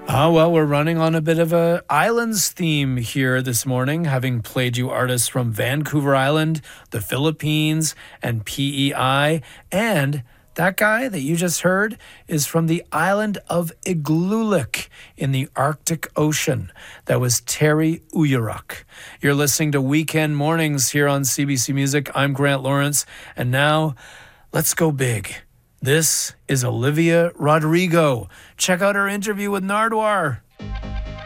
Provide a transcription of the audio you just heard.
Well, we're running on a bit of a islands theme here this morning, having played you artists from Vancouver Island, the Philippines, and PEI. And that guy that you just heard is from the island of Igloolik in the Arctic Ocean. That was Terry Uyaruk. You're listening to Weekend Mornings here on CBC Music. I'm Grant Lawrence. And now, let's go big. This is Olivia Rodrigo. Check out her interview with Nardwar.